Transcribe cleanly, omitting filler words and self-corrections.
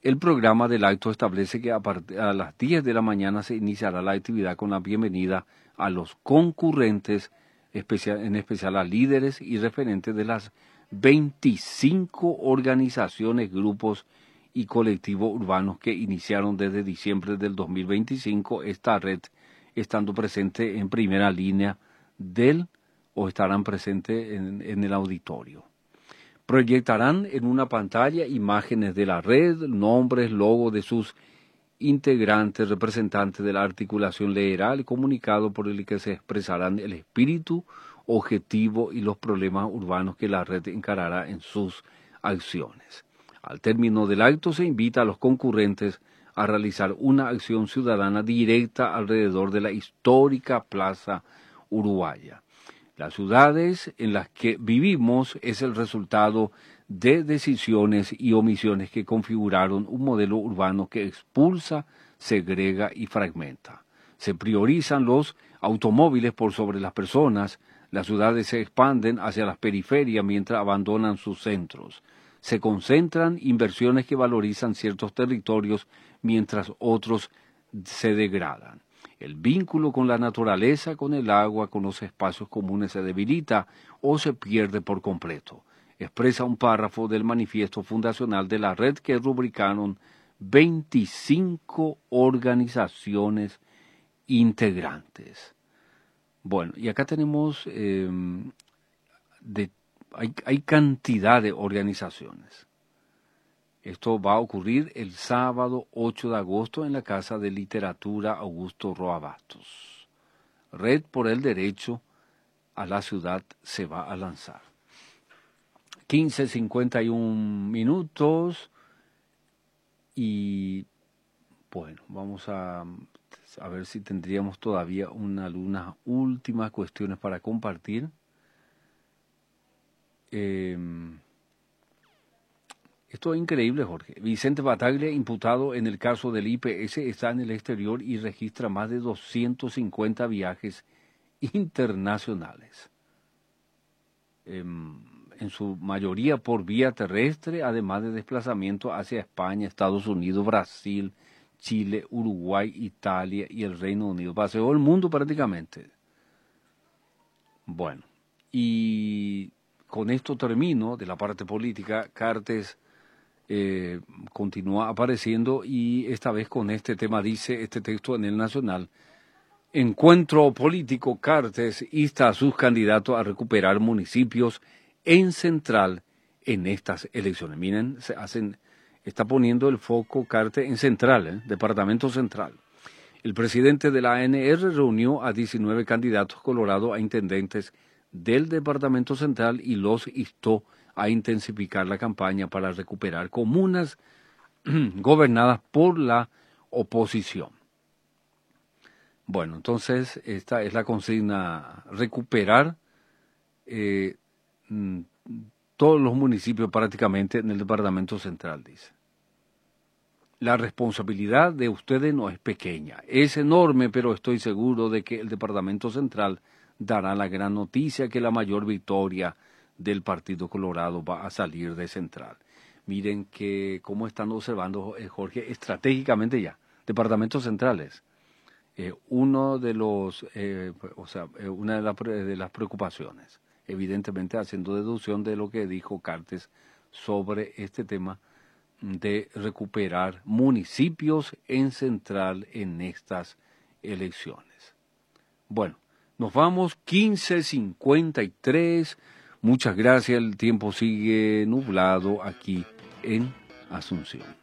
El programa del acto establece que a las 10 de la mañana se iniciará la actividad con la bienvenida a los concurrentes, en especial a líderes y referentes de las 25 organizaciones, grupos y colectivos urbanos que iniciaron desde diciembre del 2025 esta red, estando presente en primera línea o estarán presentes en el auditorio. Proyectarán en una pantalla imágenes de la red, nombres, logos de sus integrantes, representantes de la articulación leerá el comunicado por el que se expresarán el espíritu, objetivo y los problemas urbanos que la red encarará en sus acciones. Al término del acto se invita a los concurrentes a realizar una acción ciudadana directa alrededor de la histórica Plaza Uruguaya. Las ciudades en las que vivimos es el resultado de decisiones y omisiones que configuraron un modelo urbano que expulsa, segrega y fragmenta. Se priorizan los automóviles por sobre las personas, las ciudades se expanden hacia las periferias mientras abandonan sus centros. Se concentran inversiones que valorizan ciertos territorios mientras otros se degradan. El vínculo con la naturaleza, con el agua, con los espacios comunes se debilita o se pierde por completo. Expresa un párrafo del manifiesto fundacional de la red que rubricaron 25 organizaciones integrantes. Bueno, y acá tenemos, hay cantidad de organizaciones. Esto va a ocurrir el sábado 8 de agosto en la Casa de Literatura Augusto Roa Bastos. Red por el Derecho a la Ciudad se va a lanzar. 15:51 y bueno, vamos a ver si tendríamos todavía unas últimas cuestiones para compartir. Esto es increíble, Jorge. Vicente Bataglia, imputado en el caso del IPS, está en el exterior y registra más de 250 viajes internacionales. En su mayoría por vía terrestre, además de desplazamiento hacia España, Estados Unidos, Brasil, Chile, Uruguay, Italia y el Reino Unido. Paseó el mundo prácticamente. Bueno, y con esto termino de la parte política. Cartes continúa apareciendo y esta vez con este tema dice este texto en el Nacional: encuentro político, Cartes insta a sus candidatos a recuperar municipios en Central en estas elecciones. Miren, está poniendo el foco Cartes en Central, Departamento Central. El presidente de la ANR reunió a 19 candidatos colorados a intendentes del Departamento Central y los instó a intensificar la campaña para recuperar comunas gobernadas por la oposición. Bueno, entonces esta es la consigna: recuperar todos los municipios prácticamente en el Departamento Central, dice. La responsabilidad de ustedes no es pequeña, es enorme, pero estoy seguro de que el Departamento Central dará la gran noticia que la mayor victoria del Partido Colorado va a salir de Central. Miren que cómo están observando, Jorge, estratégicamente ya, departamentos centrales. Una de las preocupaciones, evidentemente haciendo deducción de lo que dijo Cartes sobre este tema de recuperar municipios en Central en estas elecciones. Bueno, nos vamos 15:53. Muchas gracias, el tiempo sigue nublado aquí en Asunción.